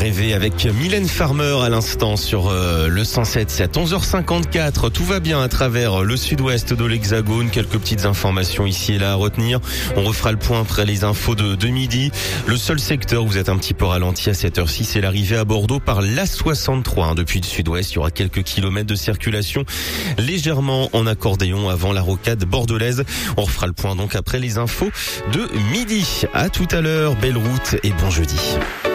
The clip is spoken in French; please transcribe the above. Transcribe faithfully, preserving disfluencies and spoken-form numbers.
rêver avec Mylène Farmer à l'instant sur euh, le cent sept sept. onze heures cinquante-quatre, tout va bien à travers le sud-ouest de l'Hexagone. Quelques petites informations ici et là à retenir. On refera le point après les infos de, de midi. Le seul secteur où vous êtes un petit peu ralenti à cette heure-ci, c'est l'arrivée à Bordeaux par l'A soixante-trois. Hein, depuis le sud-ouest, il y aura quelques kilomètres de circulation légèrement en accordéon avant la rocade bordelaise. On refera le point donc après les infos de midi. À tout à l'heure, belle route et bon jeudi.